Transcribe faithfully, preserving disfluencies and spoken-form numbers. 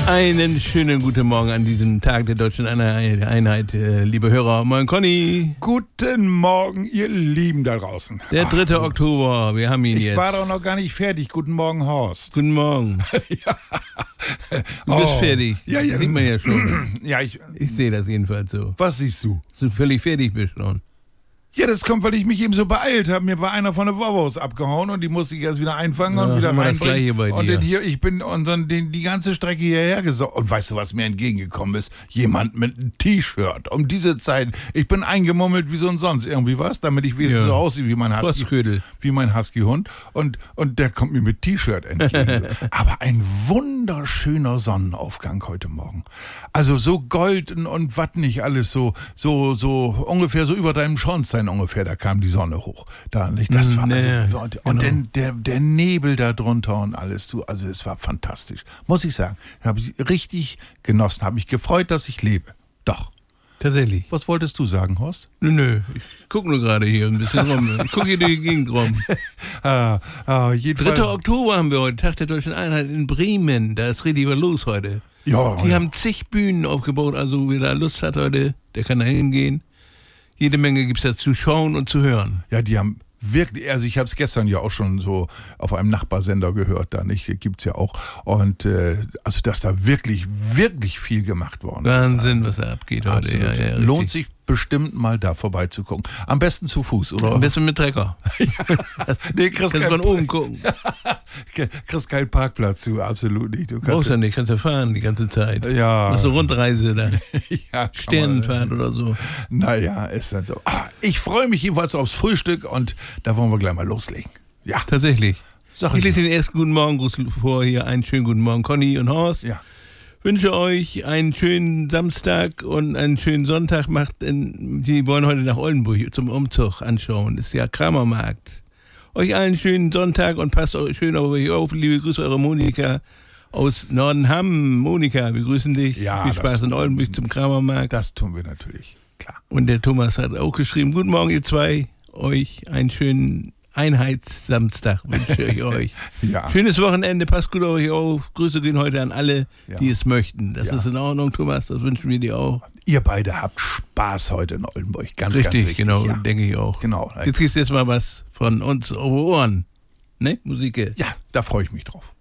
Einen schönen guten Morgen an diesem Tag der Deutschen Einheit, äh, liebe Hörer. Moin Conny. Guten Morgen, ihr Lieben da draußen. Der dritte Oktober, wir haben ihn ich jetzt. Ich war doch noch gar nicht fertig. Guten Morgen, Horst. Guten Morgen. ja. Du bist oh. fertig. Ja, ja. Das sieht man ja schon. ja, ich, ich sehe das jedenfalls so. Was siehst du? Dass du völlig fertig bist schon. Ja, das kommt, weil ich mich eben so beeilt habe. Mir war einer von der Vovos abgehauen und die musste ich erst wieder einfangen ja, und wieder reinbringen. Bei und dir. dann hier, ich bin und dann den, die ganze Strecke hierher gesorgt. Und weißt du, was mir entgegengekommen ist? Jemand mit einem T-Shirt. Um diese Zeit. Ich bin eingemummelt wie so ein sonst irgendwie was, damit ich wenigstens ja. so aussehe wie mein Husky, wie mein Husky-Hund. Und, und der kommt mir mit T-Shirt entgegen. Aber ein wunderschöner Sonnenaufgang heute Morgen. Also so Gold und, und was nicht alles so, so, so ungefähr so über deinem Schornstein ungefähr, da kam die Sonne hoch. Da, das war nee, also, und genau. dann der, der Nebel da drunter und alles. Du, also es war fantastisch. Muss ich sagen. Habe ich richtig genossen. Habe mich gefreut, dass ich lebe. Doch. Tatsächlich. Was wolltest du sagen, Horst? Nö, nö. Ich gucke nur gerade hier ein bisschen rum. Ich gucke hier durch die Gegend rum. ah, ah, dritter Oktober haben wir heute, Tag der Deutschen Einheit in Bremen. Da ist richtig was los heute. Ja, Die ja. haben zig Bühnen aufgebaut. Also wer da Lust hat heute, der kann da hingehen. Jede Menge gibt es da zu schauen und zu hören. Ja, die haben wirklich, also ich habe es gestern ja auch schon so auf einem Nachbarsender gehört, da nicht, gibt's ja auch. Und äh, also dass da wirklich, wirklich viel gemacht worden Wahnsinn, ist. Wahnsinn, was da abgeht heute. Ja, ja, lohnt sich bestimmt mal da vorbeizugucken. Am besten zu Fuß, oder? Am besten mit Trecker. ja. Nee, kriegst kannst von oben gucken. Kriegst keinen Parkplatz zu, absolut nicht. Du kannst brauchst ja nicht, kannst ja fahren die ganze Zeit. Ja. Machst du Rundreise da. ja, Sternenfahrt oder so. Naja, ist dann so. Ah, ich freue mich jedenfalls aufs Frühstück und da wollen wir gleich mal loslegen. Ja. Tatsächlich. Sag ich lese den ersten guten Morgengruß vor hier. Einen schönen guten Morgen, Conny und Horst. Ja. Wünsche euch einen schönen Samstag und einen schönen Sonntag. Macht in, Sie wollen heute nach Oldenburg zum Umzug anschauen. Das ist ja Kramermarkt. Euch allen schönen Sonntag und passt euch schön auf euch auf. Liebe Grüße, eure Monika aus Nordenham. Monika, wir grüßen dich. Ja, viel Spaß in Oldenburg zum Kramermarkt. Das tun wir natürlich, klar. Und der Thomas hat auch geschrieben, guten Morgen ihr zwei. Euch einen schönen Einheitssamstag wünsche ich euch. ja. Schönes Wochenende, passt gut auf euch auf. Grüße gehen heute an alle, ja. die es möchten. Das ja. ist in Ordnung, Thomas, das wünschen wir dir auch. Ihr beide habt Spaß heute in Oldenburg, ganz, Richtig, ganz wichtig. Genau, ja. denke ich auch. Genau. Jetzt kriegst du jetzt mal was von uns auf die Ohren. Ne, Musik. Ja, da freue ich mich drauf.